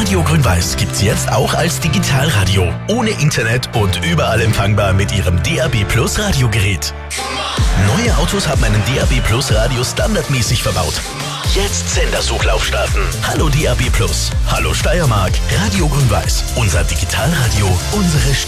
Radio Grün-Weiß gibt's jetzt auch als Digitalradio. Ohne Internet und überall empfangbar mit Ihrem DAB+ Radiogerät. Neue Autos haben einen DAB+ Radio standardmäßig verbaut. Jetzt Sendersuchlauf starten. Hallo DAB+. Hallo Steiermark. Radio Grün-Weiß. Unser Digitalradio. Unsere